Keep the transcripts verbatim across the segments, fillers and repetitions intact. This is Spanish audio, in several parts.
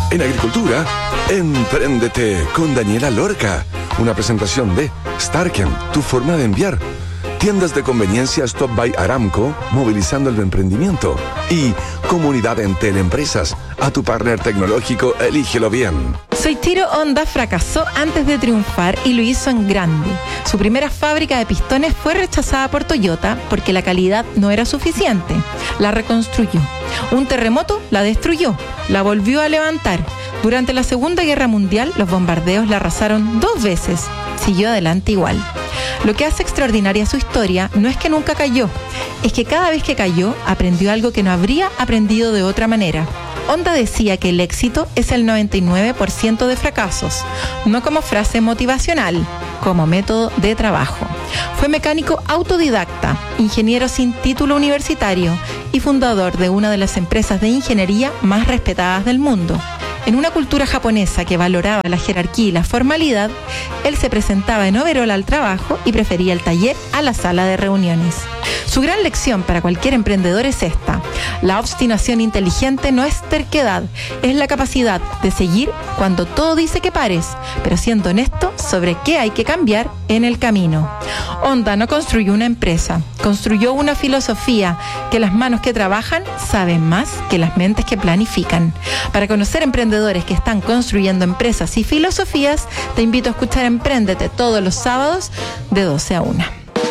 En agricultura, Empréndete con Daniela Lorca. Una presentación de Starken, tu forma de enviar. Tiendas de conveniencia Stop by Aramco, movilizando el emprendimiento. Y Comunidad Entel Empresas, a tu partner tecnológico, elígelo bien. Soichiro Honda fracasó antes de triunfar y lo hizo en grande. Su primera fábrica de pistones fue rechazada por Toyota porque la calidad no era suficiente. La reconstruyó. Un terremoto la destruyó, la volvió a levantar. Durante la Segunda Guerra Mundial, los bombardeos la arrasaron dos veces. Siguió adelante igual. Lo que hace extraordinaria su historia no es que nunca cayó, es que cada vez que cayó aprendió algo que no habría aprendido de otra manera. Honda decía que el éxito es el noventa y nueve por ciento de fracasos, no como frase motivacional, como método de trabajo. Fue mecánico autodidacta, ingeniero sin título universitario y fundador de una de las empresas de ingeniería más respetadas del mundo. En una cultura japonesa que valoraba la jerarquía y la formalidad, él se presentaba en overol al trabajo y prefería el taller a la sala de reuniones. Su gran lección para cualquier emprendedor es esta: la obstinación inteligente no es terquedad, es la capacidad de seguir cuando todo dice que pares, pero siendo honesto sobre qué hay que cambiar en el camino. Honda no construyó una empresa, construyó una filosofía que las manos que trabajan saben más que las mentes que planifican. Para conocer emprendedores que están construyendo empresas y filosofías, te invito a escuchar Empréndete todos los sábados de doce a una.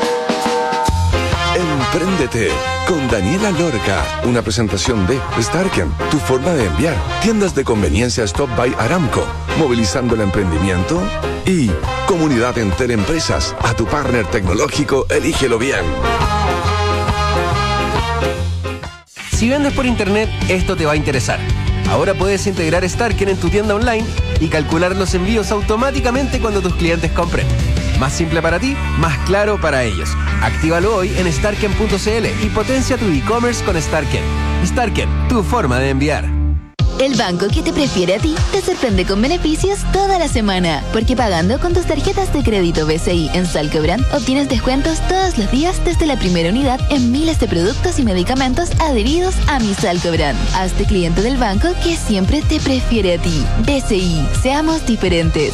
Empréndete con Daniela Lorca. Una presentación de Starken, tu forma de enviar. Tiendas de conveniencia Stop by Aramco, movilizando el emprendimiento. Y Comunidad Entel Empresas, a tu partner tecnológico, elígelo bien. Si vendes por internet, esto te va a interesar. Ahora puedes integrar Starken en tu tienda online y calcular los envíos automáticamente cuando tus clientes compren. Más simple para ti, más claro para ellos. Actívalo hoy en starken punto c l y potencia tu e-commerce con Starken. Starken, tu forma de enviar. El banco que te prefiere a ti te sorprende con beneficios toda la semana. Porque pagando con tus tarjetas de crédito B C I en Salcobrand obtienes descuentos todos los días desde la primera unidad en miles de productos y medicamentos adheridos a Mi Salcobrand. Hazte cliente del banco que siempre te prefiere a ti. B C I, seamos diferentes.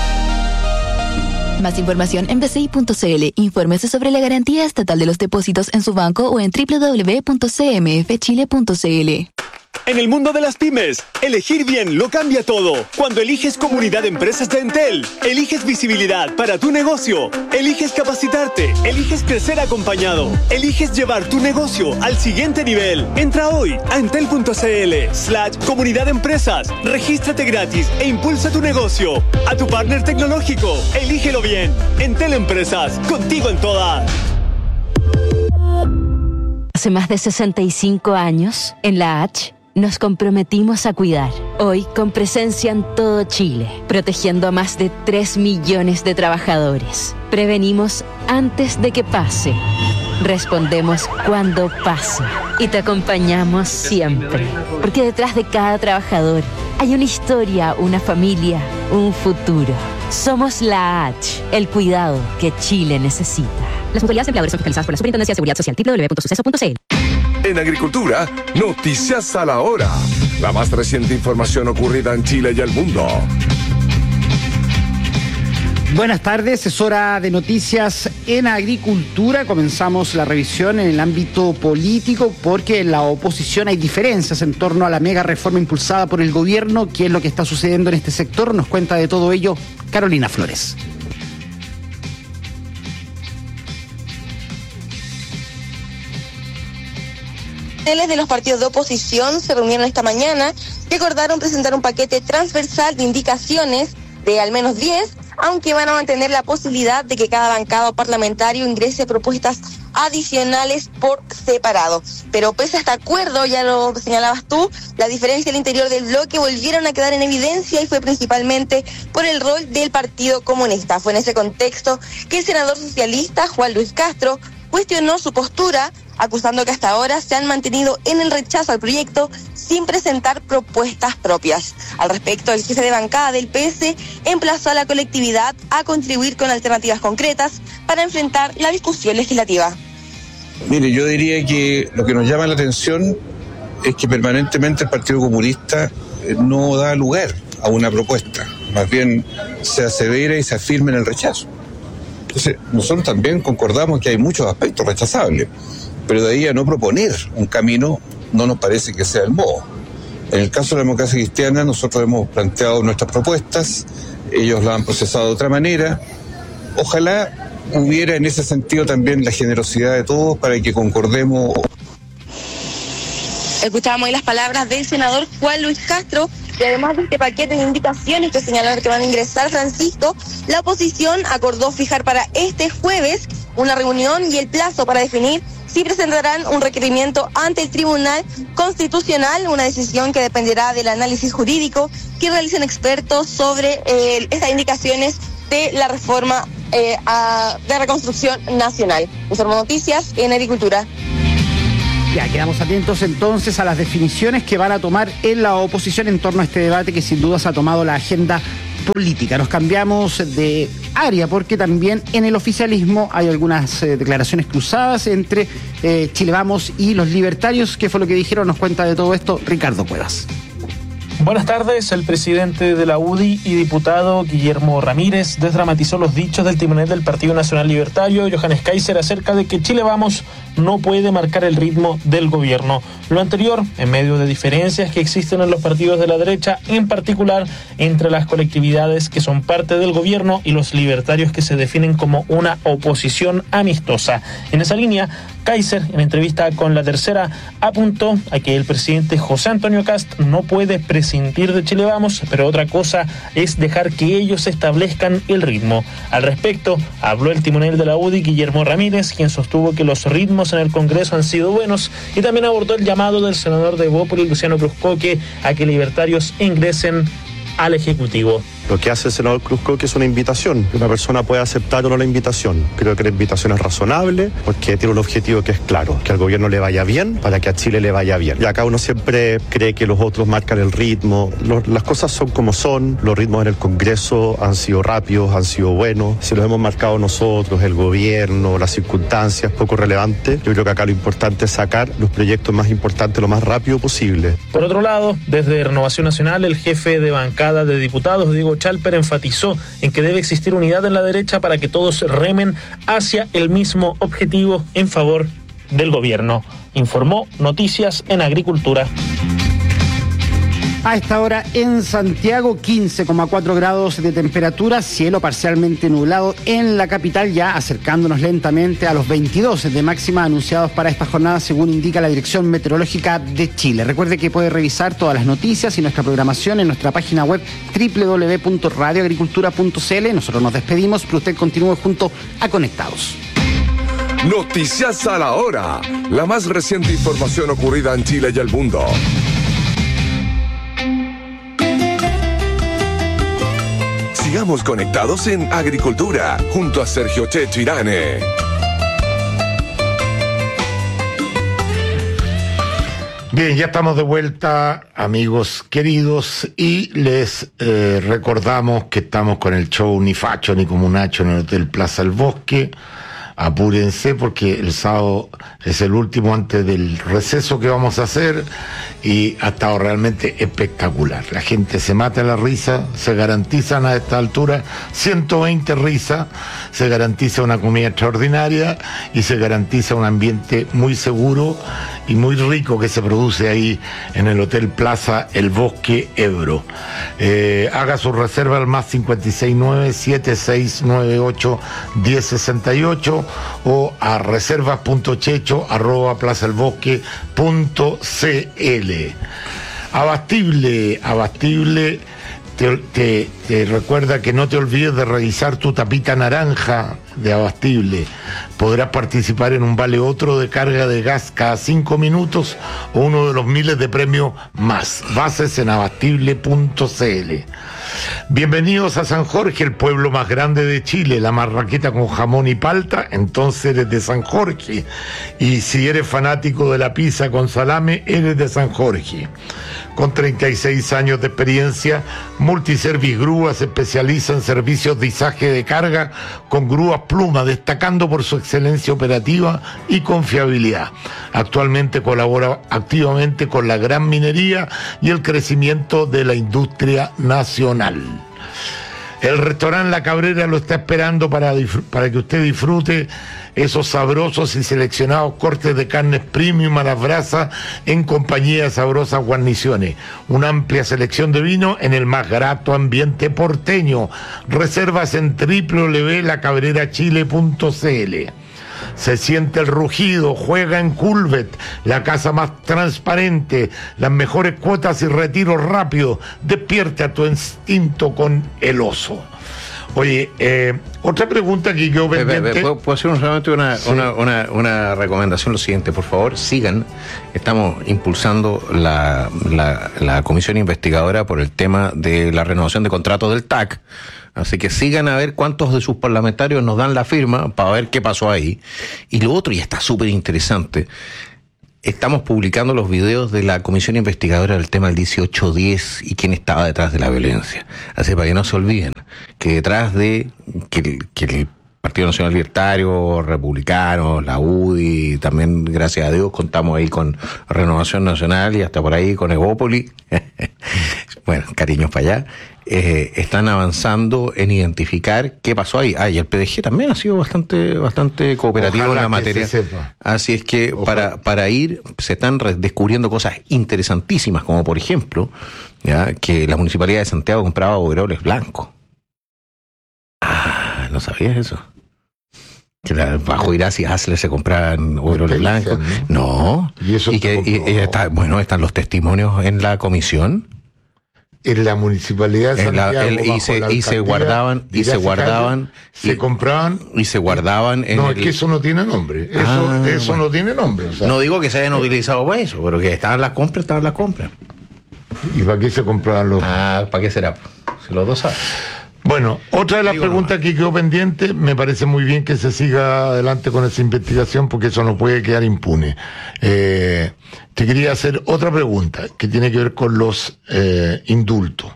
Más información en b c i punto c l. Infórmese sobre la garantía estatal de los depósitos en su banco o en doble u doble u doble u punto c m f chile punto c l. En el mundo de las pymes, elegir bien lo cambia todo. Cuando eliges Comunidad de Empresas de Entel, eliges visibilidad para tu negocio, eliges capacitarte, eliges crecer acompañado, eliges llevar tu negocio al siguiente nivel. Entra hoy a entel punto c l slash Comunidad de Empresas, regístrate gratis e impulsa tu negocio. A tu partner tecnológico, elígelo bien. Entel Empresas, contigo en todas. Hace más de sesenta y cinco años, en la H, nos comprometimos a cuidar, hoy con presencia en todo Chile, protegiendo a más de tres millones de trabajadores. Prevenimos antes de que pase, respondemos cuando pasa y te acompañamos siempre, porque detrás de cada trabajador hay una historia, una familia, un futuro. Somos la H, el cuidado que Chile necesita. Las mutualidades empleadores son fiscalizadas por la Superintendencia de Seguridad Social, doble u doble u doble u punto suceso punto c l. En agricultura, noticias a la hora. La más reciente información ocurrida en Chile y el mundo. Buenas tardes, es hora de noticias en agricultura. Comenzamos la revisión en el ámbito político porque en la oposición hay diferencias en torno a la mega reforma impulsada por el gobierno. ¿Qué es lo que está sucediendo en este sector? Nos cuenta de todo ello Carolina Flores. De los partidos de oposición se reunieron esta mañana y acordaron presentar un paquete transversal de indicaciones de al menos diez, aunque van a mantener la posibilidad de que cada bancado parlamentario ingrese propuestas adicionales por separado. Pero pese a este acuerdo, ya lo señalabas tú, la diferencia al interior del bloque volvieron a quedar en evidencia y fue principalmente por el rol del Partido Comunista. Fue en ese contexto que el senador socialista Juan Luis Castro cuestionó su postura, acusando que hasta ahora se han mantenido en el rechazo al proyecto sin presentar propuestas propias. Al respecto, el jefe de bancada del P S emplazó a la colectividad a contribuir con alternativas concretas para enfrentar la discusión legislativa. Mire, yo diría que lo que nos llama la atención es que permanentemente el Partido Comunista no da lugar a una propuesta, más bien se asevera y se afirma en el rechazo. Entonces, nosotros también concordamos que hay muchos aspectos rechazables, pero de ahí a no proponer un camino no nos parece que sea el modo. En el caso de la democracia cristiana, nosotros hemos planteado nuestras propuestas, ellos las han procesado de otra manera. Ojalá hubiera en ese sentido también la generosidad de todos para que concordemos. Escuchábamos ahí las palabras del senador Juan Luis Castro, y además de este paquete de indicaciones que señalaron que van a ingresar, Francisco, la oposición acordó fijar para este jueves una reunión y el plazo para definir si presentarán un requerimiento ante el Tribunal Constitucional, una decisión que dependerá del análisis jurídico que realicen expertos sobre eh, estas indicaciones de la reforma eh, a, de reconstrucción nacional. Informo Noticias en Agricultura. Ya, quedamos atentos entonces a las definiciones que van a tomar en la oposición en torno a este debate que sin duda se ha tomado la agenda política. Nos cambiamos de área porque también en el oficialismo hay algunas eh, declaraciones cruzadas entre eh, Chile Vamos y los libertarios. ¿Qué fue lo que dijeron? Nos cuenta de todo esto Ricardo Cuevas. Buenas tardes. El presidente de la U D I y diputado Guillermo Ramírez desdramatizó los dichos del timonel del Partido Nacional Libertario, Johannes Kaiser, acerca de que Chile Vamos no puede marcar el ritmo del gobierno. Lo anterior, en medio de diferencias que existen en los partidos de la derecha, en particular entre las colectividades que son parte del gobierno y los libertarios que se definen como una oposición amistosa. En esa línea, Kaiser, en entrevista con La Tercera, apuntó a que el presidente José Antonio Kast no puede prescindir de Chile Vamos, pero otra cosa es dejar que ellos establezcan el ritmo. Al respecto, habló el timonel de la U D I, Guillermo Ramírez, quien sostuvo que los ritmos en el Congreso han sido buenos, y también abordó el llamado del senador de Bópoli, Luciano Cruzcoque, a que libertarios ingresen al Ejecutivo. Lo que hace el senador Cruzcoque es una invitación. Una persona puede aceptar o no la invitación. Creo que la invitación es razonable porque tiene un objetivo que es claro, que al gobierno le vaya bien para que a Chile le vaya bien. Y acá uno siempre cree que los otros marcan el ritmo. Los, las cosas son como son. Los ritmos en el Congreso han sido rápidos, han sido buenos. Si los hemos marcado nosotros, el gobierno, las circunstancias, poco relevante. Yo creo que acá lo importante es sacar los proyectos más importantes lo más rápido posible. Por otro lado, desde Renovación Nacional, el jefe de bancada de diputados, Diego Chalper, enfatizó en que debe existir unidad en la derecha para que todos remen hacia el mismo objetivo en favor del gobierno. Informó Noticias en Agricultura. A esta hora en Santiago, quince coma cuatro grados de temperatura, cielo parcialmente nublado en la capital, ya acercándonos lentamente a los veintidós de máxima anunciados para esta jornada, según indica la Dirección Meteorológica de Chile. Recuerde que puede revisar todas las noticias y nuestra programación en nuestra página web doble u doble u doble u punto radio agricultura punto c l. Nosotros nos despedimos, pero usted continúe junto a Conectados. Noticias a la hora, la más reciente información ocurrida en Chile y el mundo. Sigamos conectados en Agricultura, junto a Sergio Checho Irane. Bien, ya estamos de vuelta, amigos queridos, y les eh, recordamos que estamos con el show Ni Facho ni Comunacho en el Hotel Plaza El Bosque. Apúrense porque el sábado es el último antes del receso que vamos a hacer y ha estado realmente espectacular. La gente se mata la risa, se garantizan a esta altura ciento veinte risas, se garantiza una comida extraordinaria y se garantiza un ambiente muy seguro y muy rico que se produce ahí en el Hotel Plaza El Bosque Ebro. Eh, haga su reserva al más cinco seis nueve, siete seis nueve ocho, uno cero seis ocho o a reservas punto checho arroba plazaelbosque punto cl. Abastible, Abastible te, te, te recuerda que no te olvides de revisar tu tapita naranja de Abastible. Podrás participar en un vale otro de carga de gas cada cinco minutos o uno de los miles de premios más. Bases en abastible punto cl. Bienvenidos a San Jorge, el pueblo más grande de Chile, la marraqueta con jamón y palta, entonces eres de San Jorge. Y si eres fanático de la pizza con salame, eres de San Jorge. Con treinta y seis años de experiencia, Multiservice Grúa se especializa en servicios de izaje de carga con grúas Pluma, destacando por su excelencia operativa y confiabilidad. Actualmente colabora activamente con la gran minería y el crecimiento de la industria nacional. El restaurante La Cabrera lo está esperando para, para que usted disfrute esos sabrosos y seleccionados cortes de carnes premium a las brasas en compañía de sabrosas guarniciones. Una amplia selección de vino en el más grato ambiente porteño. Reservas en doble u doble u doble u punto la cabrera chile punto c l. Se siente el rugido, juega en Culvet, la casa más transparente, las mejores cuotas y retiros rápidos. Despierte a tu instinto con el oso. Oye, eh, otra pregunta que yo pendiente... ¿Puedo, ¿Puedo hacer solamente una, sí. una, una, una recomendación? Lo siguiente, por favor, sigan. Estamos impulsando la, la, la comisión investigadora por el tema de la renovación de contratos del T A C. Así que sigan a ver cuántos de sus parlamentarios nos dan la firma para ver qué pasó ahí. Y lo otro, y está súper interesante, estamos publicando los videos de la comisión investigadora del tema del dieciocho diez y quién estaba detrás de la violencia. Así para que no se olviden que detrás de que el, que el Partido Nacional Libertario, Republicanos, la U D I, también gracias a Dios contamos ahí con Renovación Nacional y hasta por ahí con Evópoli, bueno, cariños para allá, eh, están avanzando en identificar qué pasó ahí. Ah, y el P D G también ha sido bastante bastante cooperativo Ojalá en la materia. Así es que para, para ir, se están descubriendo cosas interesantísimas, como por ejemplo, ya que la Municipalidad de Santiago compraba overoles blancos. Ah, ¿no sabías eso? Que la, bajo Irás y Hasler se compraban overoles blancos. ¿no? no. Y, eso y que y, y está, bueno, están los testimonios en la comisión. En la Municipalidad de Santiago, el, y, se, y se guardaban y se guardaban se y, compraban y se guardaban en no el... es que eso no tiene nombre eso, ah, eso bueno. no tiene nombre o sea. No digo que se hayan utilizado para eso, pero que estaban las compras estaban las compras. ¿Y para qué se compraban los? Ah, ¿para qué será? Si los dos saben. Bueno, otra de las Digo preguntas no. que quedó pendiente, me parece muy bien que se siga adelante con esa investigación porque eso no puede quedar impune. Eh, te quería hacer otra pregunta que tiene que ver con los eh, indultos.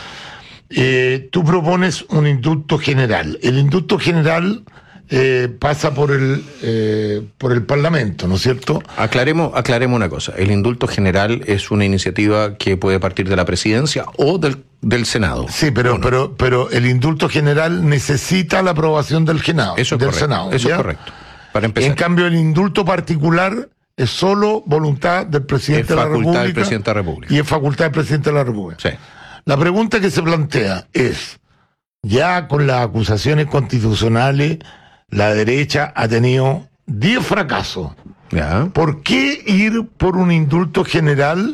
Eh, tú propones un indulto general. El indulto general eh, pasa por el eh, por el Parlamento, ¿no es cierto? Aclaremos, aclaremos una cosa. El indulto general es una iniciativa que puede partir de la presidencia o del del Senado. Sí, pero no? pero pero el indulto general necesita la aprobación del Senado. Eso es del correcto. Senado, Eso ¿ya? es correcto. Para empezar. En cambio, el indulto particular es solo voluntad del presidente de la República. Es facultad del presidente de la República. Y es facultad del presidente de la República. Sí. La pregunta que se plantea es, ya con las acusaciones constitucionales, la derecha ha tenido diez fracasos. Ya. ¿Por qué ir por un indulto general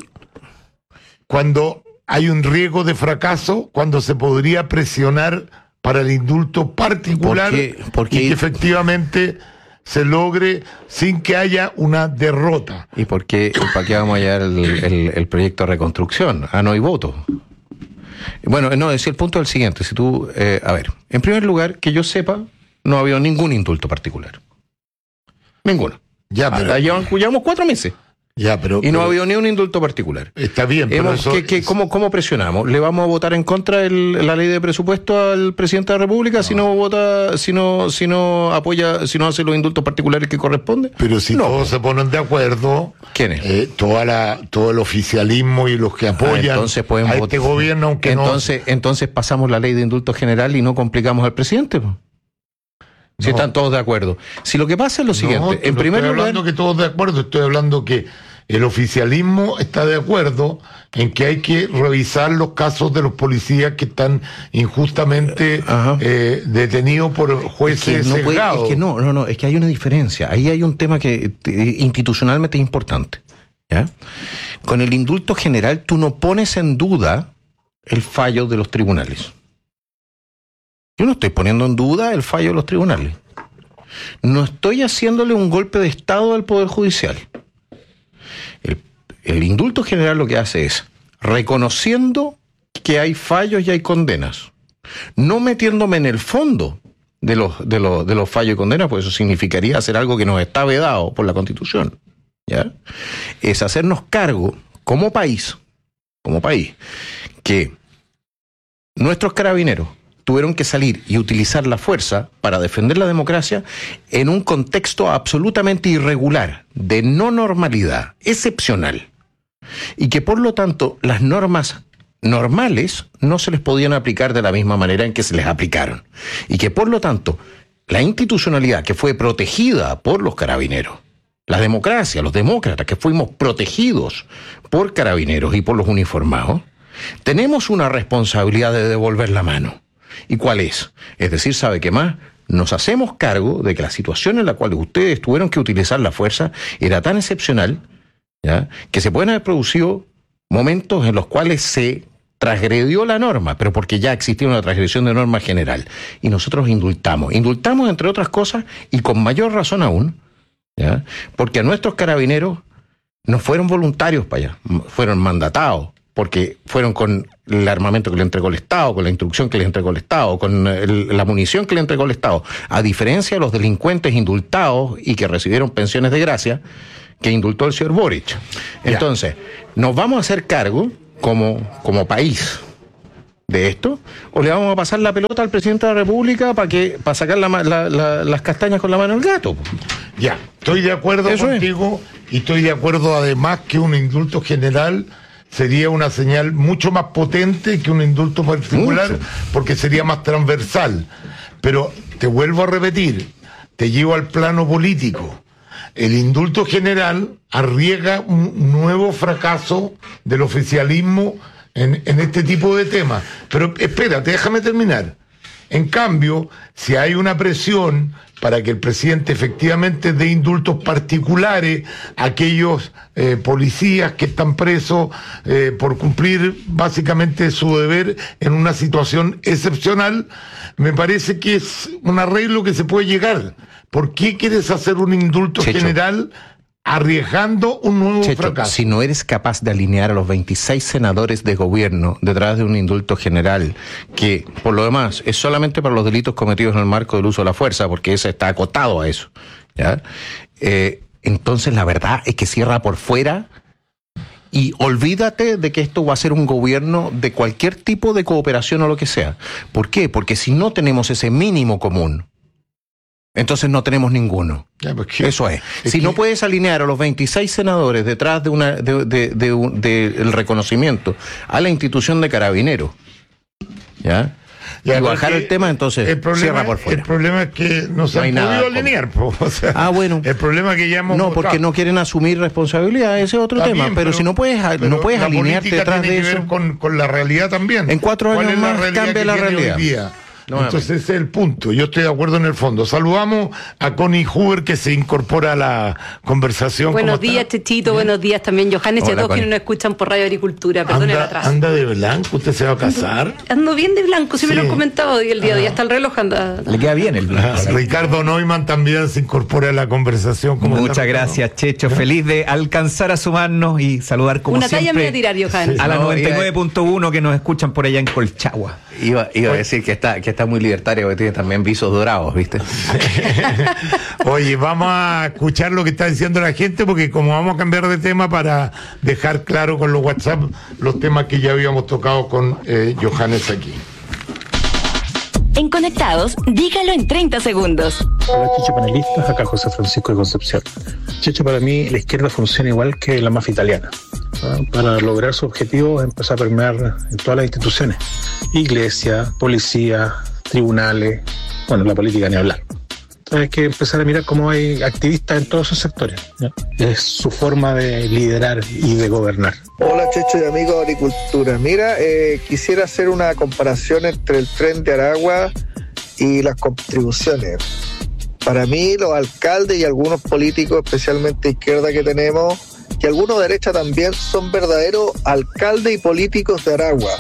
cuando hay un riesgo de fracaso, cuando se podría presionar para el indulto particular ¿Por qué? ¿Por qué y que ir? efectivamente se logre sin que haya una derrota? ¿Y por qué, para qué vamos a llevar el, el, el proyecto de reconstrucción? Ah, no hay voto. Bueno, no, es el punto es el siguiente. Si tú, eh, a ver, en primer lugar, que yo sepa, no ha habido ningún indulto particular. Ninguno. Ya, pero... Ah, llevamos, llevamos cuatro meses. Ya, pero, y no pero, ha habido ni un indulto particular. Está bien, pero Hemos, eso... ¿qué, qué, cómo, ¿Cómo presionamos? ¿Le vamos a votar en contra de la ley de presupuesto al presidente de la República no. si no vota, si no, si no apoya, si no hace los indultos particulares que corresponden? Pero si no. todos se ponen de acuerdo, ¿quién es? Eh, toda la, todo el oficialismo y los que apoyan ah, entonces podemos a votar. este gobierno, aunque entonces, no... Entonces pasamos la ley de indulto general y no complicamos al presidente, ¿no? Si no. Están todos de acuerdo. Si lo que pasa es lo siguiente, no, en primer estoy lugar... hablando que todos de acuerdo, estoy hablando que el oficialismo está de acuerdo en que hay que revisar los casos de los policías que están injustamente eh, detenidos por jueces es que no sesgados. Puede, es que no, no, no, es que hay una diferencia. Ahí hay un tema que eh, institucionalmente es importante. ¿Ya? Con el indulto general tú no pones en duda el fallo de los tribunales. Yo no estoy poniendo en duda el fallo de los tribunales. No estoy haciéndole un golpe de Estado al Poder Judicial. El, el indulto general lo que hace es reconociendo que hay fallos y hay condenas. No metiéndome en el fondo de los, de los, de los fallos y condenas, pues eso significaría hacer algo que nos está vedado por la Constitución, ¿ya? Es hacernos cargo como país, como país, que nuestros carabineros tuvieron que salir y utilizar la fuerza para defender la democracia en un contexto absolutamente irregular, de no normalidad, excepcional, y que por lo tanto las normas normales no se les podían aplicar de la misma manera en que se les aplicaron, y que por lo tanto la institucionalidad que fue protegida por los carabineros, la democracia, los demócratas que fuimos protegidos por carabineros y por los uniformados, tenemos una responsabilidad de devolver la mano. ¿Y cuál es? Es decir, ¿sabe qué más? Nos hacemos cargo de que la situación en la cual ustedes tuvieron que utilizar la fuerza era tan excepcional, ¿ya?, que se pueden haber producido momentos en los cuales se transgredió la norma, pero porque ya existía una transgresión de norma general. Y nosotros indultamos. Indultamos, entre otras cosas, y con mayor razón aún, ¿ya?, porque a nuestros carabineros no fueron voluntarios para allá, fueron mandatados, porque fueron con el armamento que le entregó el Estado, con la instrucción que le entregó el Estado, con el, la munición que le entregó el Estado, a diferencia de los delincuentes indultados y que recibieron pensiones de gracia, que indultó el señor Boric. Entonces, ¿nos vamos a hacer cargo como, como país de esto? ¿O le vamos a pasar la pelota al presidente de la República para que para sacar la, la, la, las castañas con la mano al gato? Ya, estoy de acuerdo Eso contigo es. Y estoy de acuerdo además que un indulto general sería una señal mucho más potente que un indulto particular, mucho, porque sería más transversal. Pero te vuelvo a repetir, te llevo al plano político. El indulto general arriesga un nuevo fracaso del oficialismo en, en este tipo de temas. Pero espérate, déjame terminar. En cambio, si hay una presión para que el presidente efectivamente dé indultos particulares a aquellos eh, policías que están presos eh, por cumplir básicamente su deber en una situación excepcional, me parece que es un arreglo que se puede llegar. ¿Por qué quieres hacer un indulto Checho. general arriesgando un nuevo Checho, fracaso? Si no eres capaz de alinear a los veintiséis senadores de gobierno detrás de un indulto general, que por lo demás es solamente para los delitos cometidos en el marco del uso de la fuerza, porque ese está acotado a eso, ¿ya? Eh, entonces la verdad es que cierra por fuera y olvídate de que esto va a ser un gobierno de cualquier tipo de cooperación o lo que sea. ¿Por qué? Porque si no tenemos ese mínimo común, entonces no tenemos ninguno. Ya, porque, Eso es. es si que... no puedes alinear a los veintiséis senadores detrás de una de, de, de, de, de el reconocimiento a la institución de carabineros, ¿ya? Ya, y bajar el tema, entonces el problema, cierra por fuera. El problema es que no se no han nada, podido alinear. Po, o sea, ah, bueno. El problema es que ya hemos No, votado. porque no quieren asumir responsabilidad, ese es otro Está tema. bien, pero, pero si no puedes, no puedes alinearte detrás tiene de que eso. ver con, con la realidad también. En cuatro años más cambia la realidad. Hoy día. No, Entonces ese es el punto, yo estoy de acuerdo en el fondo. Saludamos a Connie Huber, que se incorpora a la conversación. Buenos días, Chechito, buenos días también, Johannes, y a todos quienes nos escuchan por Radio Agricultura. Perdón el atraso. ¿Anda de blanco? ¿Usted se va a casar? Ando, ando bien de blanco, si sí. me lo han comentado, y el día de hoy hasta el reloj anda... Le queda bien el blanco. Ah, Ricardo Neumann también se incorpora a la conversación. Muchas gracias, Checho. Feliz de alcanzar a sumarnos y saludar como Una siempre. Una talla me voy a tirar, Johannes. A la no, noventa y nueve punto uno que nos escuchan por allá en Colchagua. Iba, iba a decir que está, que está muy libertario, que tiene también visos dorados, ¿viste? Oye, vamos a escuchar lo que está diciendo la gente, porque como vamos a cambiar de tema para dejar claro con los WhatsApp los temas que ya habíamos tocado con eh, Johannes aquí. En Conectados, dígalo en treinta segundos. Hola, Checho panelistas, acá José Francisco de Concepción. Checho, para mí la izquierda funciona igual que la mafia italiana. ¿no? Para lograr su objetivo empezar a permear en todas las instituciones. Iglesia, policía, tribunales, bueno, la política ni hablar. Entonces hay que empezar a mirar cómo hay activistas en todos esos sectores. ¿no? Es su forma de liderar y de gobernar. Hola, Checho y amigos de Agricultura. Mira, eh, quisiera hacer una comparación entre el tren de Aragua y las contribuciones. Para mí, los alcaldes y algunos políticos, especialmente de izquierda que tenemos, y algunos de derecha también, son verdaderos alcaldes y políticos de Aragua.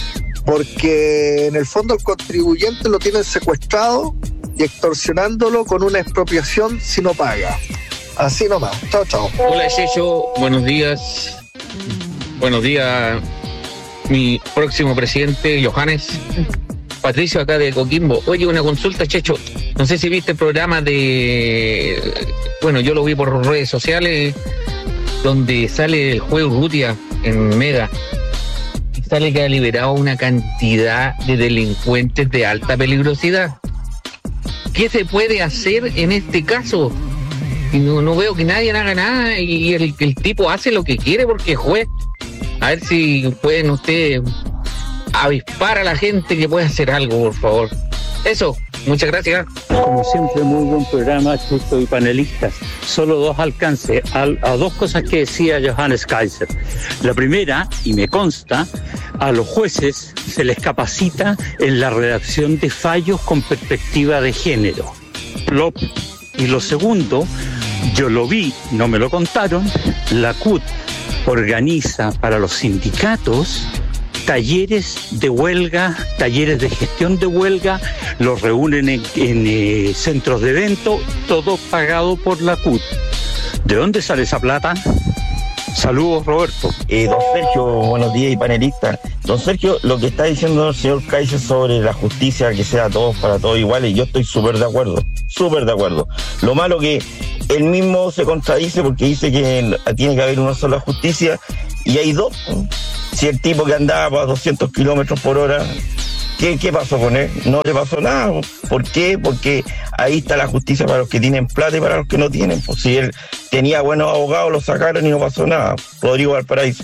Porque en el fondo el contribuyente lo tienen secuestrado y extorsionándolo con una expropiación si no paga. Así nomás. Chao, chao. Hola, Checho. Buenos días. Buenos días, mi próximo presidente, Johannes. Patricio, acá de Coquimbo. Oye, una consulta, Checho. No sé si viste el programa de... Bueno, yo lo vi por redes sociales, donde sale el juez Urrutia en Mega. Y sale que ha liberado una cantidad de delincuentes de alta peligrosidad. ¿Qué se puede hacer en este caso? No, no veo que nadie haga nada y el, el tipo hace lo que quiere porque es juez. A ver si pueden ustedes avispar a la gente que puede hacer algo, por favor. Eso, muchas gracias. Como siempre, muy buen programa, Checho y panelistas. Solo dos alcances a, a dos cosas que decía Johannes Kaiser. La primera, y me consta, a los jueces se les capacita en la redacción de fallos con perspectiva de género. Lo, y lo segundo, yo lo vi, no me lo contaron, la C U T organiza para los sindicatos talleres de huelga, talleres de gestión de huelga, los reúnen en, en eh, centros de evento, todo pagado por la C U T. ¿De dónde sale esa plata? Saludos, Roberto. Eh, don Sergio, buenos días y panelistas. Don Sergio, lo que está diciendo el señor Kaiser sobre la justicia, que sea todos para todos iguales, yo estoy súper de acuerdo, súper de acuerdo. Lo malo que él mismo se contradice porque dice que tiene que haber una sola justicia y hay dos. Si el tipo que andaba a doscientos kilómetros por hora, ¿qué, ¿qué pasó con él? No le pasó nada. ¿Por qué? Porque ahí está la justicia para los que tienen plata y para los que no tienen. Pues si él tenía buenos abogados, lo sacaron y no pasó nada. Rodrigo Valparaíso.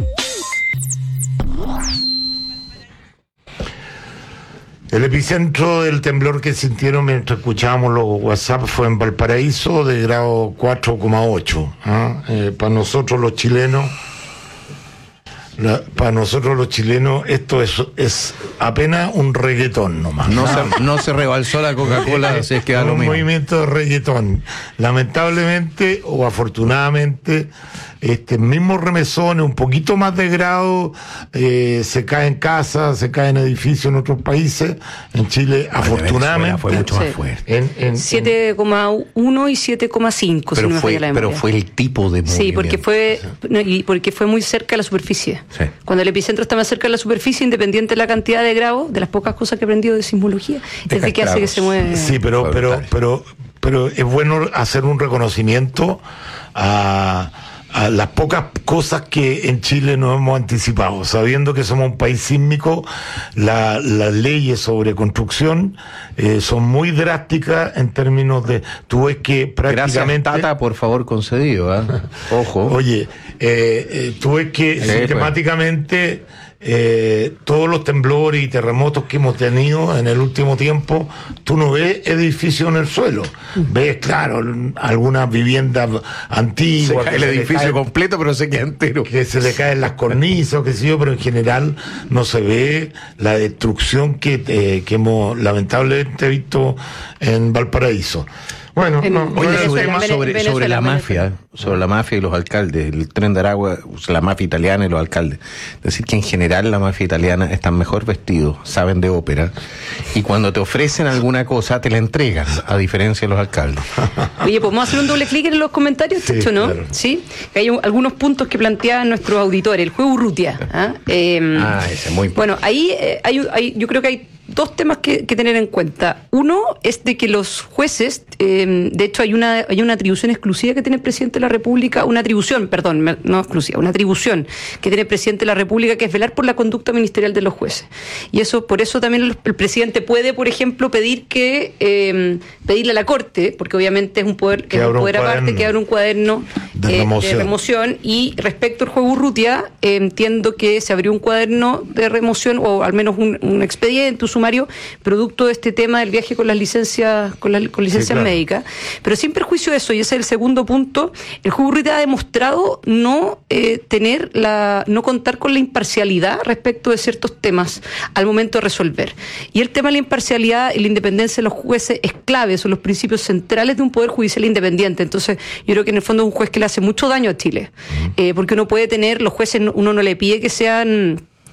El epicentro del temblor que sintieron mientras escuchábamos los WhatsApp fue en Valparaíso, de grado cuatro coma ocho. ¿eh? Eh, para nosotros los chilenos, La, para nosotros los chilenos esto es, es apenas un reggaetón nomás. No, se, no se rebalsó la Coca-Cola, así es que da lo un mismo. movimiento de reggaetón. Lamentablemente o afortunadamente, este mismo remesones, un poquito más de grado, eh, se cae en casa, se cae en edificios en otros países. En Chile, bueno, afortunadamente, fue mucho más fuerte. En, en, siete coma uno y siete coma cinco, pero, si no fue, me falla la pero memoria. fue el tipo de movimiento. Sí, porque fue, no, y porque fue muy cerca de la superficie. Sí. Cuando el epicentro está más cerca de la superficie, independiente de la cantidad de grados, de las pocas cosas que he aprendido de sismología, es de que hace que se mueve. Sí, pero, pero, pero, pero es bueno hacer un reconocimiento a, a las pocas cosas que en Chile nos hemos anticipado, sabiendo que somos un país sísmico. La, las leyes sobre construcción eh, son muy drásticas en términos de, tú ves que prácticamente... Gracias, Tata, por favor, concedido, ¿eh? Ojo. Oye, eh, eh, tú ves que sí, sistemáticamente eh, todos los temblores y terremotos que hemos tenido en el último tiempo, tú no ves edificios en el suelo, ves, claro, algunas viviendas antiguas. Se cae el edificio completo, pero se queda entero. Que se le caen las cornisas, o qué sé yo, pero en general no se ve la destrucción que, eh, que hemos lamentablemente visto en Valparaíso. Bueno, en, no, oye, no sobre, tema. sobre, sobre la mafia, sobre la mafia y los alcaldes, el Tren de Aragua, la mafia italiana y los alcaldes. Es decir, que en general la mafia italiana están mejor vestidos, saben de ópera, y cuando te ofrecen alguna cosa te la entregan, a diferencia de los alcaldes. Oye, ¿podemos hacer un doble clic en los comentarios, Checho, sí, no? Claro. Sí, hay un, algunos puntos que planteaban nuestros auditores. El juego Urrutia. ¿ah? Eh, ah, ese es muy importante. Bueno, ahí eh, hay, hay, yo creo que hay dos temas que, que tener en cuenta. Uno es de que los jueces, eh, de hecho hay una hay una atribución exclusiva que tiene el presidente de la República, una atribución, perdón, no exclusiva, una atribución que tiene el presidente de la República, que es velar por la conducta ministerial de los jueces. Y eso, por eso también el, el presidente puede, por ejemplo, pedir que eh, pedirle a la Corte, porque obviamente es un poder que, que es un poder aparte, que abra un cuaderno de, eh, remoción. de remoción. Y respecto al juego Urrutia, eh, entiendo que se abrió un cuaderno de remoción, o al menos un, un expediente, un sumario, producto de este tema del viaje con las licencias, con las con licencias sí, claro. médicas. Pero sin perjuicio de eso, y ese es el segundo punto, el juego Urrutia ha demostrado no eh, tener la, no contar con la imparcialidad respecto de ciertos temas al momento de resolver. Y el tema de la imparcialidad y la independencia de los jueces es clave, son los principios centrales de un poder judicial independiente. Entonces, yo creo que en el fondo es un juez que le hace mucho daño a Chile, uh-huh. eh, porque uno puede tener, los jueces, uno no le pide que sean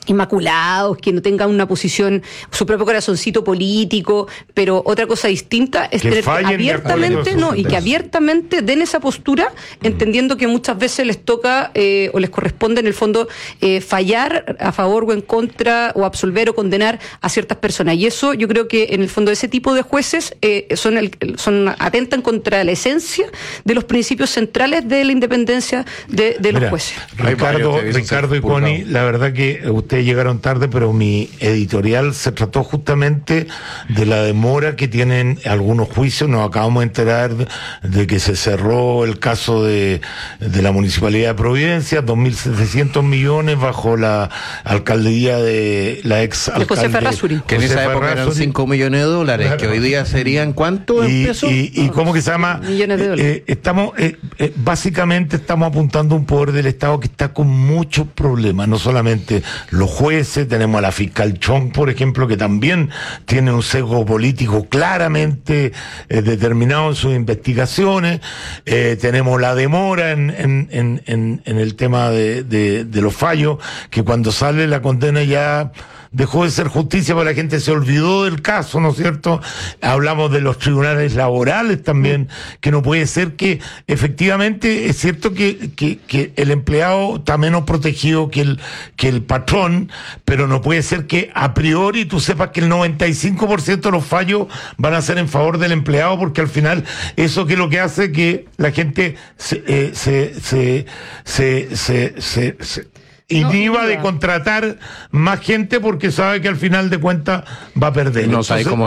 inmaculados, que no tengan una posición, su propio corazoncito político, pero otra cosa distinta es que tener fallen abiertamente, no, y que abiertamente den esa postura, mm. entendiendo que muchas veces les toca eh, o les corresponde en el fondo eh, fallar a favor o en contra, o absolver o condenar a ciertas personas. Y eso yo creo que en el fondo ese tipo de jueces eh, son, el, son atentan contra la esencia de los principios centrales de la independencia de, de los Mira, jueces. Ricardo, Ricardo y Connie, la verdad que ustedes llegaron tarde, pero mi editorial se trató justamente de la demora que tienen algunos juicios. Nos acabamos de enterar de que se cerró el caso de, de la Municipalidad de Providencia, dos mil setecientos millones bajo la alcaldía de la ex alcalde José Ferrazuri. Que en esa época eran cinco millones de dólares, claro, que hoy día serían ¿cuánto en y, pesos? Y, y ¿cómo que se llama? Millones de dólares. Eh, estamos, eh, eh, básicamente estamos apuntando a un poder del Estado que está con muchos problemas, no solamente los jueces, tenemos a la fiscal Chong, por ejemplo, que también tiene un sesgo político claramente eh, determinado en sus investigaciones, eh, tenemos la demora en, en, en, en, en el tema de, de, de los fallos, que cuando sale la condena ya dejó de ser justicia porque la gente se olvidó del caso, ¿no es cierto? Hablamos de los tribunales laborales también, que no puede ser que efectivamente, es cierto que, que, que el empleado está menos protegido que el, que el patrón, pero no puede ser que a priori tú sepas que el noventa y cinco por ciento de los fallos van a ser en favor del empleado, porque al final eso que es lo que hace que la gente se, eh, se, se, se, se, se, se inhiba de contratar más gente porque sabe que al final de cuentas va a perder. No sabe cómo